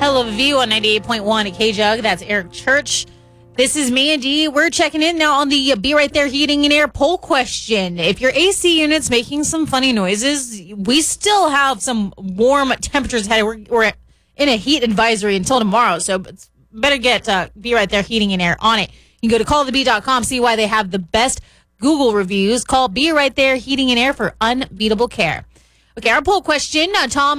Bellevue on 98.1 at K-Jug. That's Eric Church. This is Mandy. We're checking in now on the Be Right There Heating and Air poll question. If your AC unit's making some funny noises, we still have some warm temperatures ahead. We're in a heat advisory until tomorrow, so better get Be Right There Heating and Air on it. You can go to callthebee.com, see why they have the best Google reviews. Call Be Right There Heating and Air for unbeatable care. Okay, our poll question, Tom